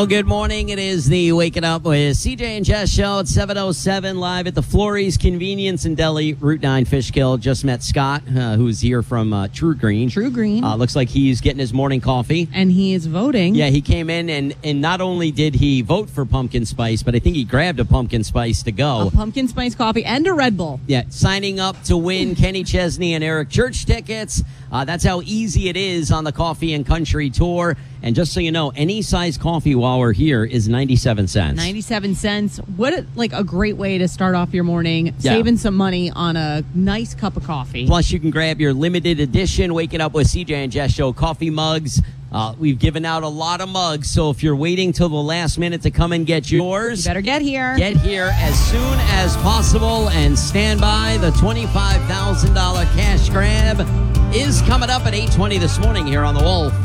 Well, good morning. It is the Waking Up with CJ and Jess show at 7:07 live at the Florey's Convenience and Deli, Route 9 Fishkill. Just met Scott, who's here from True Green. True Green. Looks like he's getting his morning coffee. And he is voting. Yeah, he came in and not only did he vote for pumpkin spice, but I think he grabbed a pumpkin spice to go. A pumpkin spice coffee and a Red Bull. Yeah, signing up to win Kenny Chesney and Eric Church tickets. That's how easy it is on the Coffee and Country Tour. And just so you know, any size coffee while we're here is 97 cents. 97 cents. What a great way to start off your morning, saving some money on a nice cup of coffee. Plus, you can grab your limited edition Waking Up with CJ and Jess show coffee mugs. We've given out a lot of mugs, so if you're waiting till the last minute to come and get yours, you better get here. Get here as soon as possible and stand by. The $25,000 cash grab is coming up at 8:20 this morning here on The Wolf.